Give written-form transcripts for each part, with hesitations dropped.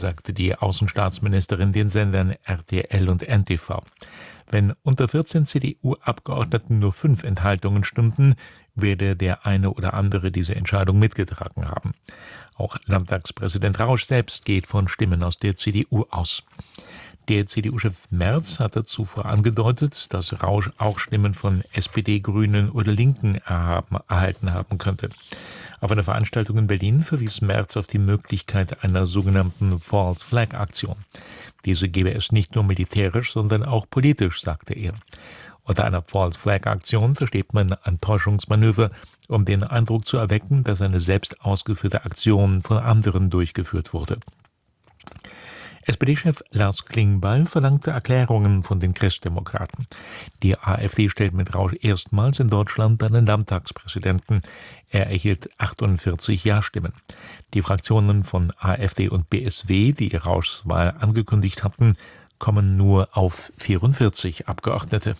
sagte die Außenstaatsministerin den Sendern RTL und NTV. Wenn unter 14 CDU-Abgeordneten nur 5 Enthaltungen stimmten, werde der eine oder andere diese Entscheidung mitgetragen haben. Auch Landtagspräsident Rausch selbst geht von Stimmen aus der CDU aus. Der CDU-Chef Merz hatte zuvor angedeutet, dass Rausch auch Stimmen von SPD, Grünen oder Linken erhalten haben könnte. Auf einer Veranstaltung in Berlin verwies Merz auf die Möglichkeit einer sogenannten False Flag Aktion. Diese gebe es nicht nur militärisch, sondern auch politisch, sagte er. Unter einer False Flag Aktion versteht man ein Täuschungsmanöver, um den Eindruck zu erwecken, dass eine selbst ausgeführte Aktion von anderen durchgeführt wurde. SPD-Chef Lars Klingbeil verlangte Erklärungen von den Christdemokraten. Die AfD stellt mit Rausch erstmals in Deutschland einen Landtagspräsidenten. Er erhielt 48 Ja-Stimmen. Die Fraktionen von AfD und BSW, die Rauschs Wahl angekündigt hatten, kommen nur auf 44 Abgeordnete.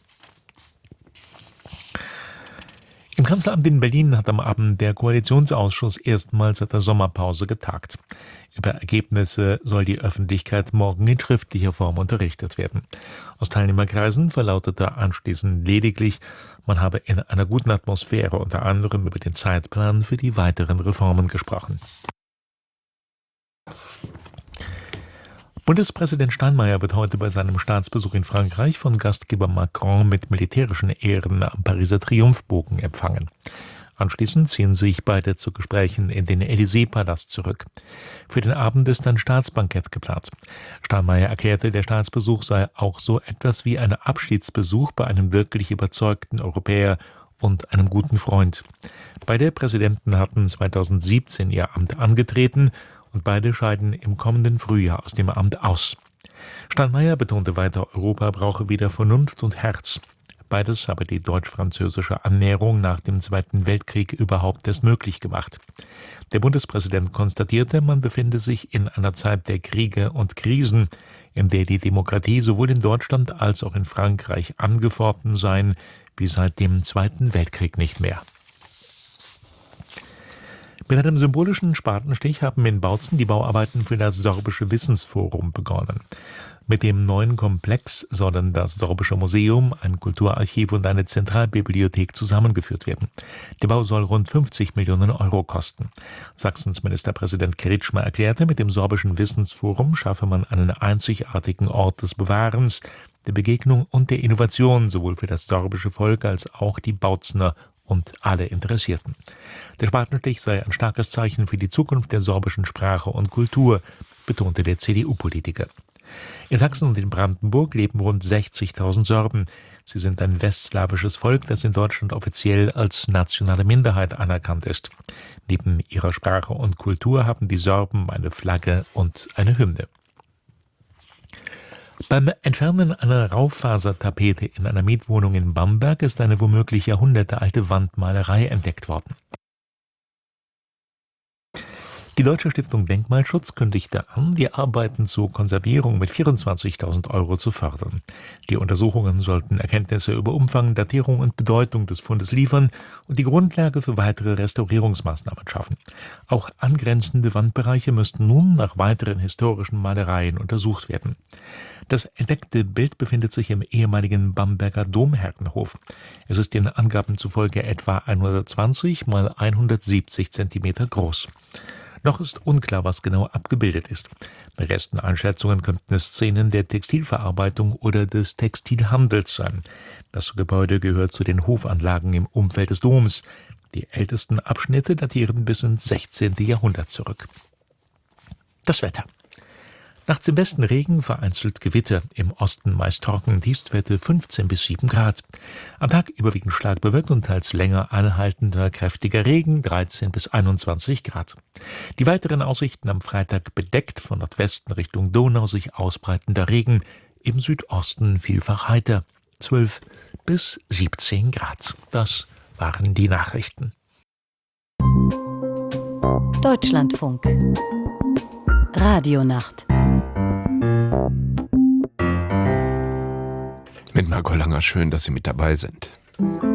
Im Kanzleramt in Berlin hat am Abend der Koalitionsausschuss erstmals seit der Sommerpause getagt. Über Ergebnisse soll die Öffentlichkeit morgen in schriftlicher Form unterrichtet werden. Aus Teilnehmerkreisen verlautete anschließend lediglich, man habe in einer guten Atmosphäre unter anderem über den Zeitplan für die weiteren Reformen gesprochen. Bundespräsident Steinmeier wird heute bei seinem Staatsbesuch in Frankreich von Gastgeber Macron mit militärischen Ehren am Pariser Triumphbogen empfangen. Anschließend ziehen sich beide zu Gesprächen in den Élysée-Palast zurück. Für den Abend ist ein Staatsbankett geplant. Steinmeier erklärte, der Staatsbesuch sei auch so etwas wie ein Abschiedsbesuch bei einem wirklich überzeugten Europäer und einem guten Freund. Beide Präsidenten hatten 2017 ihr Amt angetreten und beide scheiden im kommenden Frühjahr aus dem Amt aus. Steinmeier betonte weiter, Europa brauche wieder Vernunft und Herz. Beides habe die deutsch-französische Annäherung nach dem Zweiten Weltkrieg überhaupt erst möglich gemacht. Der Bundespräsident konstatierte, man befinde sich in einer Zeit der Kriege und Krisen, in der die Demokratie sowohl in Deutschland als auch in Frankreich angefochten seien, wie seit dem Zweiten Weltkrieg nicht mehr. Mit einem symbolischen Spatenstich haben in Bautzen die Bauarbeiten für das Sorbische Wissensforum begonnen. Mit dem neuen Komplex sollen das Sorbische Museum, ein Kulturarchiv und eine Zentralbibliothek zusammengeführt werden. Der Bau soll rund 50 Millionen Euro kosten. Sachsens Ministerpräsident Kretschmer erklärte, mit dem Sorbischen Wissensforum schaffe man einen einzigartigen Ort des Bewahrens, der Begegnung und der Innovation, sowohl für das sorbische Volk als auch die Bautzener und alle Interessierten. Der Spatenstich sei ein starkes Zeichen für die Zukunft der sorbischen Sprache und Kultur, betonte der CDU-Politiker. In Sachsen und in Brandenburg leben rund 60.000 Sorben. Sie sind ein westslawisches Volk, das in Deutschland offiziell als nationale Minderheit anerkannt ist. Neben ihrer Sprache und Kultur haben die Sorben eine Flagge und eine Hymne. Beim Entfernen einer Raufasertapete in einer Mietwohnung in Bamberg ist eine womöglich jahrhundertealte Wandmalerei entdeckt worden. Die Deutsche Stiftung Denkmalschutz kündigte an, die Arbeiten zur Konservierung mit 24.000 Euro zu fördern. Die Untersuchungen sollten Erkenntnisse über Umfang, Datierung und Bedeutung des Fundes liefern und die Grundlage für weitere Restaurierungsmaßnahmen schaffen. Auch angrenzende Wandbereiche müssten nun nach weiteren historischen Malereien untersucht werden. Das entdeckte Bild befindet sich im ehemaligen Bamberger Domherrenhof. Es ist den Angaben zufolge etwa 120 mal 170 Zentimeter groß. Noch ist unklar, was genau abgebildet ist. Bei ersten Einschätzungen könnten es Szenen der Textilverarbeitung oder des Textilhandels sein. Das Gebäude gehört zu den Hofanlagen im Umfeld des Doms. Die ältesten Abschnitte datieren bis ins 16. Jahrhundert zurück. Das Wetter. Nachts im Westen Regen, vereinzelt Gewitter, im Osten meist trocken, Tiefstwerte 15 bis 7 Grad. Am Tag überwiegend stark bewölkt und teils länger anhaltender kräftiger Regen, 13 bis 21 Grad. Die weiteren Aussichten am Freitag bedeckt, von Nordwesten Richtung Donau sich ausbreitender Regen, im Südosten vielfach heiter, 12 bis 17 Grad. Das waren die Nachrichten. Deutschlandfunk Radionacht Mit Marco Langer, schön, dass Sie mit dabei sind.